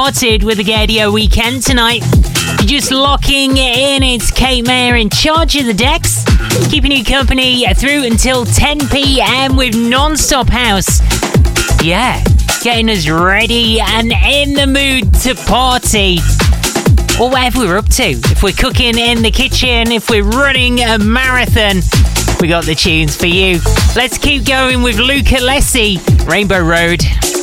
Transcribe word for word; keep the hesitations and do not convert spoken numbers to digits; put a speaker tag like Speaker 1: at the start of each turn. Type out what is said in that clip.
Speaker 1: started with the Gaydio weekend tonight. You're just locking in. It's Kate Mayer in charge of the decks, keeping you company through until ten p.m. with non-stop house. Yeah, getting us ready and in the mood to party. Or whatever we're up to. If we're cooking in the kitchen, if we're running a marathon, we got the tunes for you. Let's keep going with Luca Lessi, Rainbow Road.